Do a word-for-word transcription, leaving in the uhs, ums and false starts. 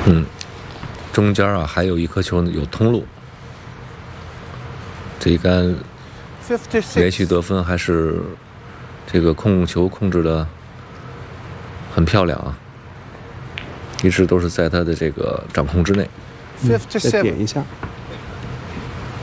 嗯，中间啊还有一颗球有通路，这一杆连续得分还是这个控球控制的很漂亮啊，一直都是在他的这个掌控之内。 再点一下。